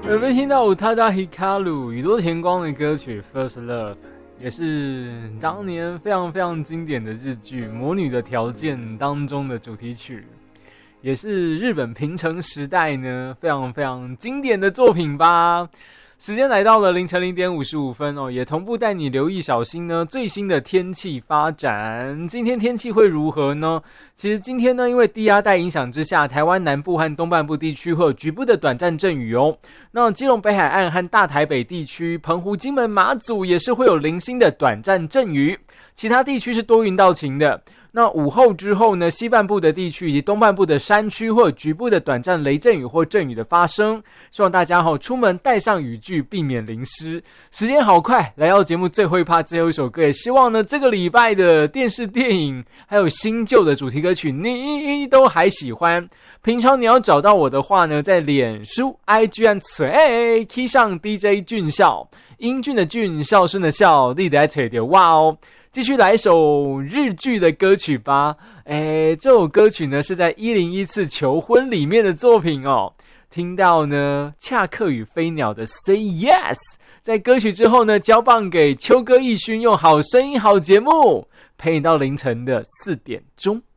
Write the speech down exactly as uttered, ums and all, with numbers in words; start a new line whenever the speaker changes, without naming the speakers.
耳边听到Utada Hikaru 宇多田光的歌曲 First Love， 也是当年非常非常经典的日剧《魔女的条件》当中的主题曲，也是日本平成时代呢非常非常经典的作品吧。时间来到了凌晨零点五十五分哦，也同步带你留意小心呢最新的天气发展。今天天气会如何呢？其实今天呢，因为低压带影响之下，台湾南部和东半部地区会有局部的短暂阵雨哦。那基隆北海岸和大台北地区、澎湖、金门、马祖也是会有零星的短暂阵雨，其他地区是多云到晴的。那午后之后呢，西半部的地区以及东半部的山区会有局部的短暂雷阵雨或阵雨的发生，希望大家齁出门带上雨具，避免淋湿。时间好快，来到节目最后一趴最后一首歌，也希望呢这个礼拜的电视电影还有新旧的主题歌曲你都还喜欢。平常你要找到我的话呢，在脸书 I G 和嘴 key 上 D J 俊孝，英俊的俊，孝顺的孝，你得找到哇哦。继续来一首日剧的歌曲吧。诶，这首歌曲呢是在一零一次求婚里面的作品哦。听到呢恰克与飞鸟的 Say Yes， 在歌曲之后呢，交棒给秋歌义勋，用好声音好节目陪你到凌晨的四点钟。